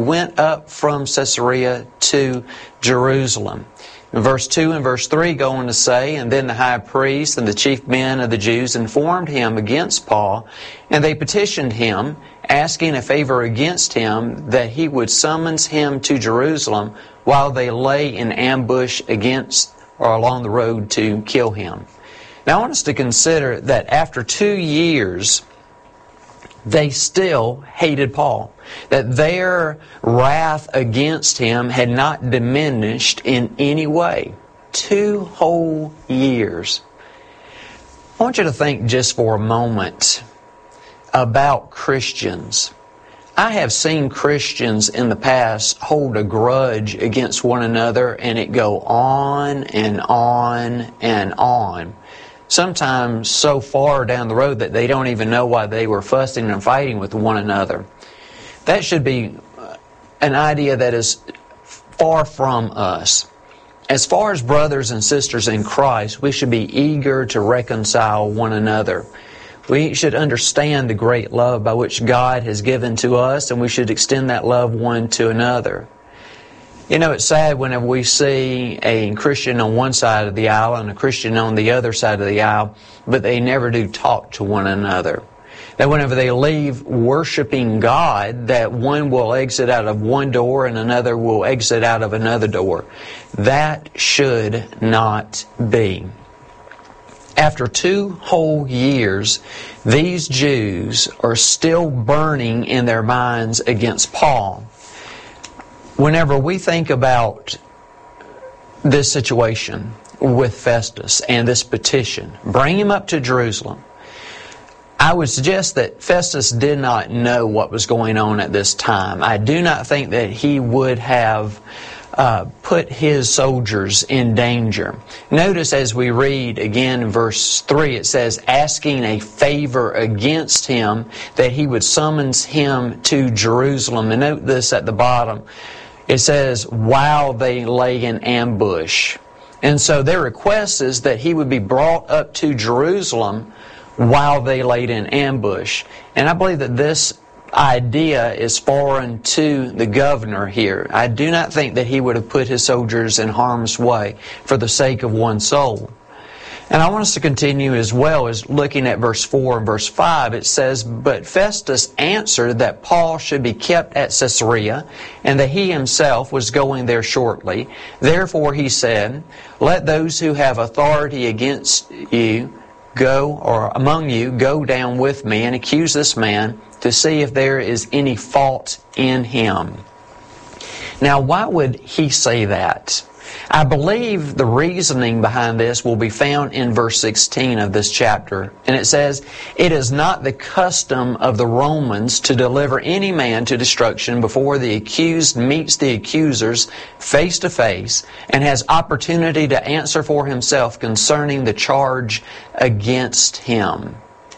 went up from Caesarea to Jerusalem. Verse 2 and verse 3 go on to say, And then the high priest and the chief men of the Jews informed him against Paul, and they petitioned him, asking a favor against him, that he would summons him to Jerusalem while they lay in ambush against or along the road to kill him. Now I want us to consider that after 2 years, they still hated Paul. That their wrath against him had not diminished in any way. 2 whole years. I want you to think just for a moment about Christians. I have seen Christians in the past hold a grudge against one another, and it go on and on and on. Sometimes so far down the road that they don't even know why they were fussing and fighting with one another. That should be an idea that is far from us. As far as brothers and sisters in Christ, we should be eager to reconcile one another. We should understand the great love by which God has given to us, and we should extend that love one to another. You know, it's sad whenever we see a Christian on one side of the aisle and a Christian on the other side of the aisle, but they never do talk to one another. That whenever they leave worshiping God, that one will exit out of one door and another will exit out of another door. That should not be. After 2 whole years, these Jews are still burning in their minds against Paul. Whenever we think about this situation with Festus and this petition, bring him up to Jerusalem, I would suggest that Festus did not know what was going on at this time. I do not think that he would have put his soldiers in danger. Notice as we read again in verse 3, it says, asking a favor against him that he would summons him to Jerusalem. And note this at the bottom. It says, while they lay in ambush. And so their request is that he would be brought up to Jerusalem while they laid in ambush. And I believe that this idea is foreign to the governor here. I do not think that he would have put his soldiers in harm's way for the sake of one soul. And I want us to continue as well as looking at verse 4 and verse 5. It says, But Festus answered that Paul should be kept at Caesarea, and that he himself was going there shortly. Therefore he said, Let those who have authority against you go, or among you, go down with me and accuse this man to see if there is any fault in him. Now, why would he say that? I believe the reasoning behind this will be found in verse 16 of this chapter. And it says, It is not the custom of the Romans to deliver any man to destruction before the accused meets the accusers face to face and has opportunity to answer for himself concerning the charge against him.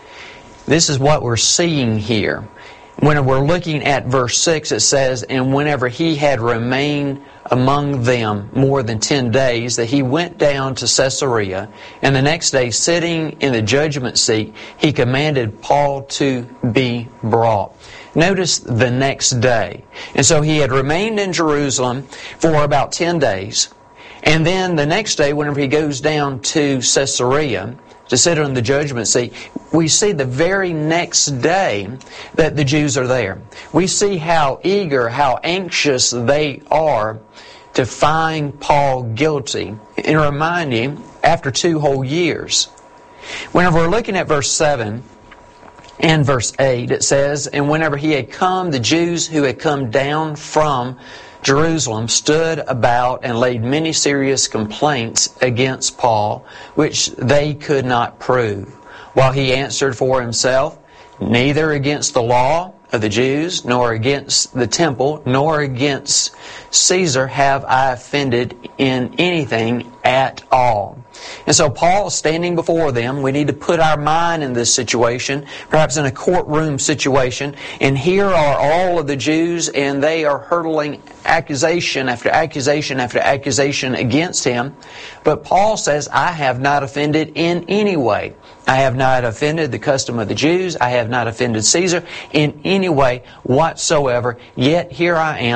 This is what we're seeing here. When we're looking at verse 6, it says, And whenever he had remained among them more than 10 days, that he went down to Caesarea, and the next day, sitting in the judgment seat, he commanded Paul to be brought. Notice the next day. And so he had remained in Jerusalem for about 10 days. And then the next day, whenever he goes down to Caesarea to sit on the judgment seat, we see the very next day that the Jews are there. We see how eager, how anxious they are to find Paul guilty. And remind you, after 2 whole years. Whenever we're looking at verse 7 and verse 8, it says, And whenever he had come, the Jews who had come down from Jerusalem stood about and laid many serious complaints against Paul, which they could not prove. While he answered for himself, Neither against the law of the Jews, nor against the temple, nor against Caesar have I offended in anything at all. And so Paul is standing before them. We need to put our mind in this situation, perhaps in a courtroom situation. And here are all of the Jews, and they are hurling accusation after accusation after accusation against him. But Paul says, I have not offended in any way. I have not offended the custom of the Jews. I have not offended Caesar in any way whatsoever. Yet here I am.